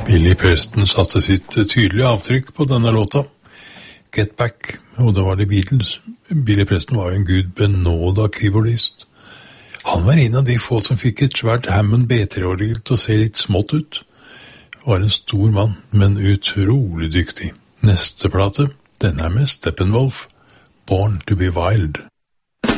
Billy Preston satte sitt tydelige avtrykk på denne låta. Get Back, og da var det Beatles. Billy Preston var jo en gud benåda keyboardist. Han var en av de få som fikk et svært Hammond B3-orgel til å se litt smått ut. Var en stor mann, men utrolig dyktig. Neste plate, den med Steppenwolf, Born to be Wild.